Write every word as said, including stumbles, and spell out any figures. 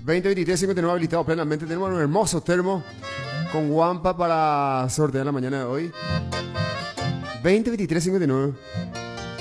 veinte veintitrés cincuenta y nueve habilitado plenamente. Tenemos un hermoso termo con guampa para sortear la mañana de hoy. veinte veintitrés cincuenta y nueve.